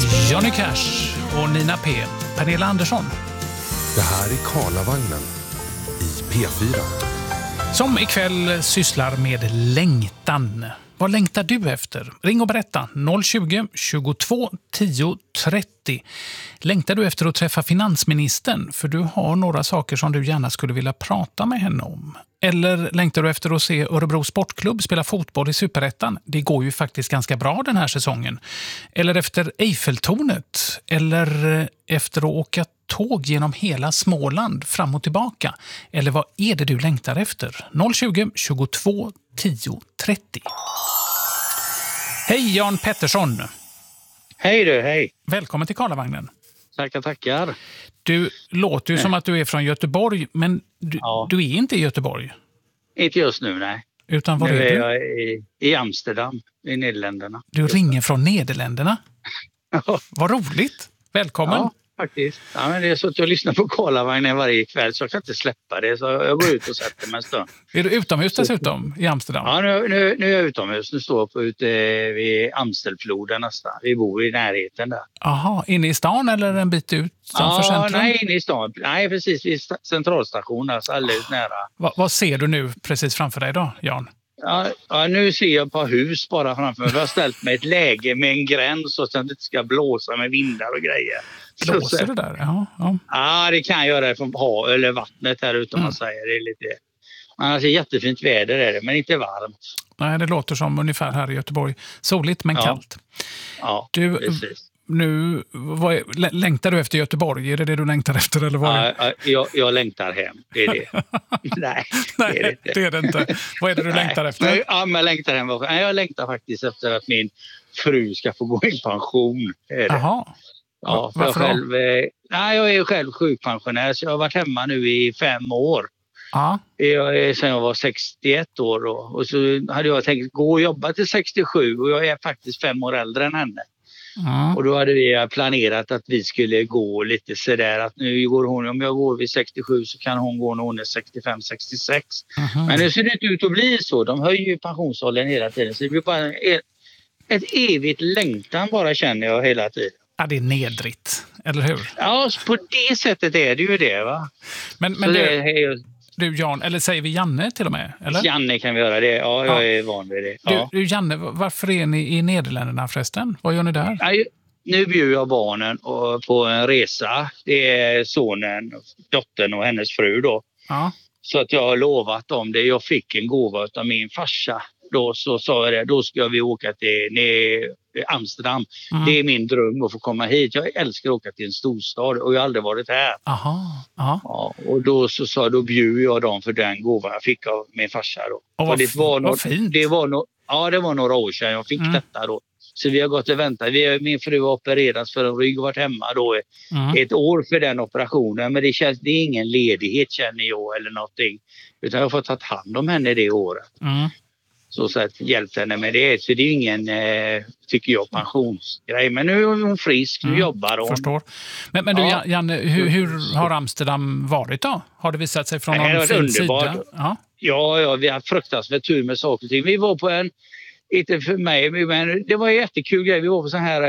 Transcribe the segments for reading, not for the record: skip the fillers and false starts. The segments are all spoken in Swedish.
Johnny Cash och Nina P. Pernilla Andersson. Det här är Karlavagnen i P4. Som ikväll sysslar med längtan. Vad längtar du efter? Ring och berätta. 020-22 10 30. Längtar du efter att träffa finansministern? För du har några saker som du gärna skulle vilja prata med henne om. Eller längtar du efter att se Örebro Sportklubb spela fotboll i Superettan? Det går ju faktiskt ganska bra den här säsongen. Eller efter Eiffeltornet? Eller efter att åka tåg genom hela Småland fram och tillbaka? Eller vad är det du längtar efter? 020-22 10 30. Hej Jan Pettersson! Hej du, hej! Välkommen till Karlavagnen. Tackar. Du låter ju som att du är från Göteborg, men du är inte i Göteborg. Inte just nu, nej. Utan var nu är du? Jag i Amsterdam, i Nederländerna. Du ringer från Nederländerna? Vad roligt! Välkommen! Ja, faktiskt. Ja, men det är så att jag lyssnar på Karlavagnen varje kväll så jag kan inte släppa det. Så jag går ut och sätter mig en stund. Är du utomhus dessutom i Amsterdam? Ja, nu är jag utomhus. Nu står jag ute vid Amstelfloden nästan. Vi bor i närheten där. Aha, inne i stan eller en bit ut för centrum? Nej, inne i stan. Nej, precis vid centralstationen, alltså alldeles nära. Vad ser du nu precis framför dig då, Jan? Ja, nu ser jag ett par hus bara framför mig. Jag har ställt mig ett läge med en gräns så att det inte ska blåsa med vindar och grejer. Blåser det där? Ja, det kan göra det från eller vattnet här ute om man säger. Det är lite... Alltså, jättefint väder är det, men inte varmt. Nej, det låter som ungefär här i Göteborg. Soligt men kallt. Ja, du, precis. Nu, längtar du efter Göteborg? Är det du längtar efter? Eller vad jag längtar hem, det är det. Nej, det är det inte. Vad är det du längtar efter? Ja, men jag längtar hem. Jag längtar faktiskt efter att min fru ska få gå i pension. Jaha. Ja, varför jag är själv sjukpensionär så jag har varit hemma nu i 5 år. Ja. Sen jag var 61 år och så hade jag tänkt gå och jobba till 67 och jag är faktiskt 5 år äldre än henne. Och då hade vi planerat att vi skulle gå lite sådär att nu går hon, om jag går vid 67 så kan hon gå när hon är 65-66. Men nu ser det inte ut att bli så. De höjer ju pensionsåldern hela tiden så det blir bara ett evigt längtan bara känner jag hela tiden. Ja, det är nedrigt, eller hur? Ja, på det sättet är det ju det, va? Men du Jan, eller säger vi Janne till och med? Eller? Janne kan vi göra det, ja, jag är van vid det. Ja. Du Janne, varför är ni i Nederländerna förresten? Vad gör ni där? Ja, nu bjuder jag barnen på en resa. Det är sonen, dottern och hennes fru då. Ja. Så att jag har lovat dem det. Jag fick en gåva av min farsa. Då så sa jag det, då ska vi åka till Amsterdam. Det är min dröm att få komma hit. Jag älskar att åka till en storstad och jag har aldrig varit här. Aha. Ja, och då så sa då bjuder jag dem för den gåvan jag fick av min farsa då. Och det var några år sedan jag fick detta då. Så vi har gått och väntat. Min fru har opererats för en rygg och varit hemma då ett år för den operationen. Men det är ingen ledighet känner jag eller någonting. Utan jag har fått ta hand om henne det året. Så att hjälpt henne med det. Så det är ingen, tycker jag, pensionsgrej. Men nu är hon frisk, nu jobbar hon. Förstår. Men du Janne, hur har Amsterdam varit då? Har det visat sig från någon fin sida? Ja, vi har fruktansvärt tur med saker och ting. Vi var på inte för mig, men det var en jättekul grej. Vi var på sån här,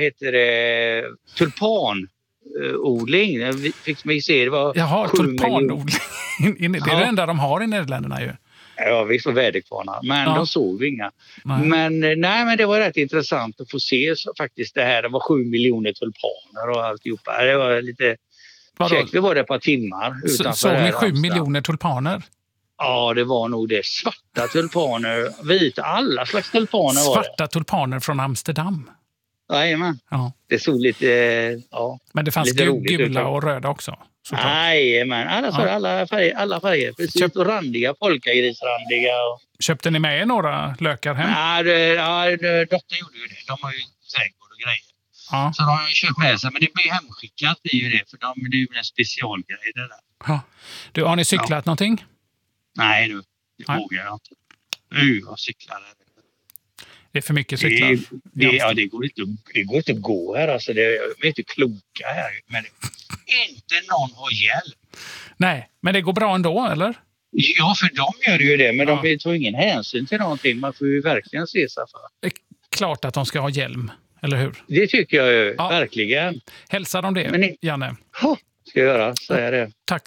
tulpanodling. Vi fick se, det var tulpanodling. Det är det enda de har i Nederländerna ju. Ja, visst var väderkvarnar, men de såg inga. Men det var rätt intressant att få se faktiskt det här. Det var 7 miljoner tulpaner och alltihopa. Det var lite käckt. Vi var där ett par timmar. Såg ni 7 miljoner tulpaner? Ja, det var nog det. Svarta tulpaner, vita, alla slags tulpaner var det. Svarta tulpaner från Amsterdam? Jajamän. Ja. Det såg lite, Men det fanns gula och röda också? Jajamän, alla färger. Precis, och randiga, polkagrisrandiga. Köpte ni med er några lökar hem? Dottern gjorde ju det. De har ju trädgård och grejer. Ja. Så de har ju köpt med sig, men det blir hemskickat det är ju det. För det är ju en specialgrej det där. Ja. Du, har ni cyklat någonting? Nej, det vågar jag inte. Jag cyklar. Det är för mycket cyklar. Det går inte att gå här. Alltså, vi är inte kloka här. Men inte någon har hjälp. Nej, men det går bra ändå, eller? Ja, för de gör ju det. Men de tar ingen hänsyn till någonting. Man får ju verkligen se sig för. Det är klart att de ska ha hjälm. eller hur? Det tycker jag ju, verkligen. Hälsa dem det, Janne. Ska jag göra, säga det. Tack.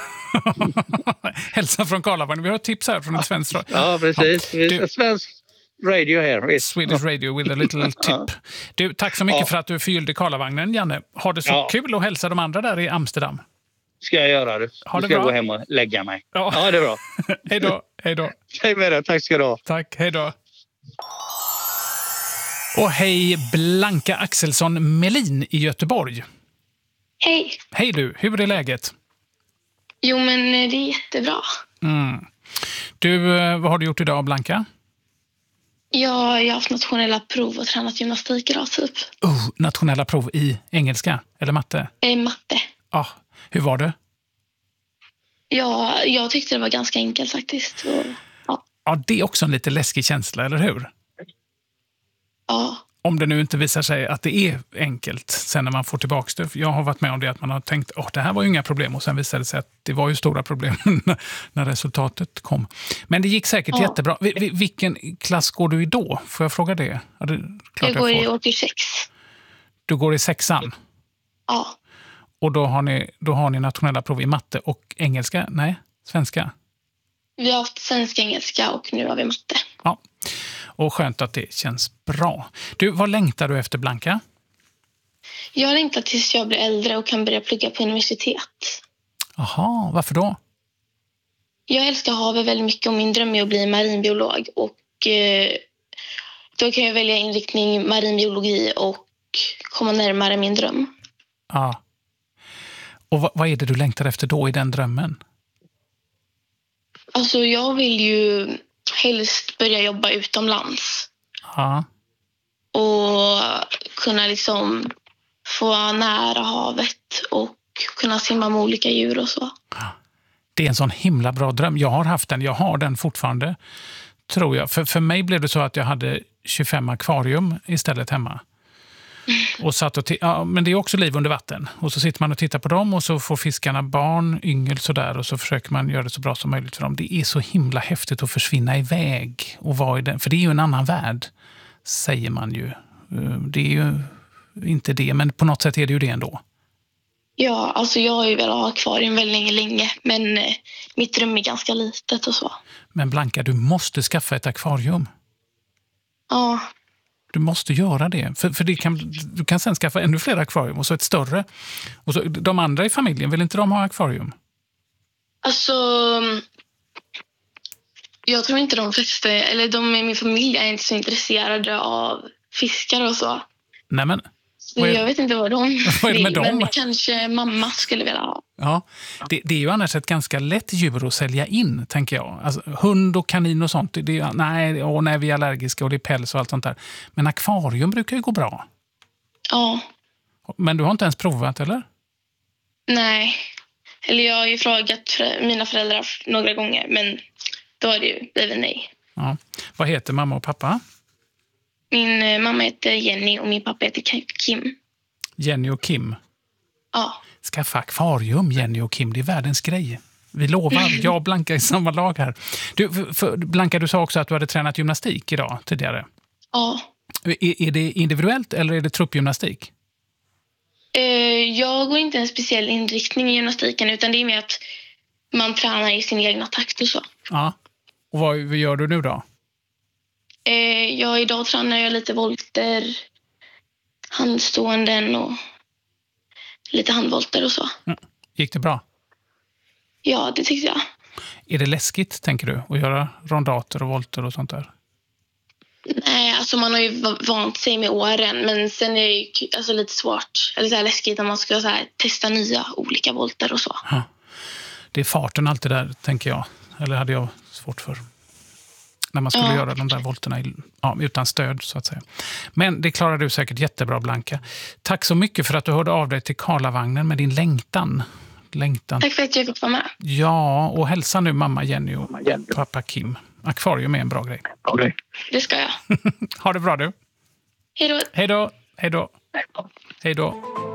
Hälsa från Karlavagnen. Vi har ett tips här från en svensk radio. Ja, precis. Svensk radio här. Swedish radio with a little tip. Du, tack så mycket för att du fyllde Karlavagnen, Janne. Har det så kul och hälsa de andra där i Amsterdam. Ska jag göra det. Ha det ska bra. Jag gå hem och lägga mig. Ja det är bra. Hej då. Hej då. Hej med dig. Tack ska du ha. Tack. Hej då. Och hej Blanka Axelsson Melin i Göteborg. Hej. Hej du. Hur är läget? Jo, men det är jättebra. Du, vad har du gjort idag, Blanka? Jag har haft nationella prov och tränat gymnastik idag, typ. Nationella prov i engelska eller matte? Matte. Ja, hur var det? Ja, jag tyckte det var ganska enkelt faktiskt. Ja, det är också en lite läskig känsla, eller hur? Ja. Om det nu inte visar sig att det är enkelt sen när man får tillbaka det. Jag har varit med om det att man har tänkt det här var ju inga problem och sen visade det sig att det var ju stora problem när resultatet kom. Men det gick säkert jättebra. Vilken klass går du i då? Får jag fråga det? Jag går i årskurs 6. Du går i 6:an? Ja. Och då har ni nationella prov i matte och engelska? Nej, svenska? Vi har haft svenska, engelska och nu har vi matte. Ja, och skönt att det känns bra. Du, vad längtar du efter, Blanka? Jag längtar tills jag blir äldre och kan börja plugga på universitet. Jaha, varför då? Jag älskar havet väldigt mycket och min dröm är att bli marinbiolog. Och då kan jag välja inriktning marinbiologi och komma närmare min dröm. Ja. Och vad är det du längtar efter då i den drömmen? Alltså jag vill ju helst börja jobba utomlands. Ja. Och kunna liksom få vara nära havet och kunna simma med olika djur och så. Det är en sån himla bra dröm. Jag har haft den, jag har den fortfarande, tror jag. För mig blev det så att jag hade 25 akvarium istället hemma. Och men det är också liv under vatten. Och så sitter man och tittar på dem och så får fiskarna barn, yngel sådär. Och så försöker man göra det så bra som möjligt för dem. Det är så himla häftigt att försvinna iväg och vara i den. För det är ju en annan värld, säger man ju. Det är ju inte det, men på något sätt är det ju det ändå. Ja, alltså jag har ju velat ha akvarium väldigt länge. Men mitt rum är ganska litet och så. Men Blanka, du måste skaffa ett akvarium. Ja. Du måste göra det. För du kan sen skaffa ännu fler akvarium och så ett större. Och så, de andra i familjen, vill inte de ha akvarium? Alltså, jag tror inte de flesta, eller de i min familj är inte så intresserade av fiskar och så. Nämen. Jag vet inte vad de vill, men det kanske mamma skulle vilja ha. Ja, det är ju annars ett ganska lätt djur att sälja in, tänker jag. Alltså, hund och kanin och sånt, nej, vi är allergiska och det är päls och allt sånt där. Men akvarium brukar ju gå bra. Ja. Men du har inte ens provat, eller? Nej. Eller jag har ju frågat mina föräldrar några gånger, men då har det ju blivit nej. Ja. Vad heter mamma och pappa? Min mamma heter Jenny och min pappa heter Kim. Jenny och Kim? Ja. Skaffa akvarium, Jenny och Kim. Det är världens grej. Vi lovar, jag och Blanka i samma lag här. Blanka, du sa också att du hade tränat gymnastik idag tidigare. Ja. Är det individuellt eller är det truppgymnastik? Jag går inte en speciell inriktning i gymnastiken utan det är mer att man tränar i sin egna takt och så. Ja. Och vad gör du nu då? Idag tränar jag lite volter, handståenden och lite handvolter och så. Gick det bra? Ja, det tyckte jag. Är det läskigt, tänker du, att göra rondater och volter och sånt där? Nej, alltså man har ju vant sig med åren. Men sen är det ju alltså lite svårt, eller så här läskigt när man ska så här testa nya olika volter och så. Ja. Det är farten alltid där, tänker jag. Eller hade jag svårt för. När man skulle göra de där volterna utan stöd, så att säga. Men det klarar du säkert jättebra, Blanka. Tack så mycket för att du hörde av dig till Karlavagnen med din längtan. Tack för att jag fick vara med. Ja, och hälsa nu mamma Jenny och pappa Kim. Akvarium är en bra grej. Okay. Det ska jag. Ha det bra, du. Hej då. Hej då. Hej då. Hej då.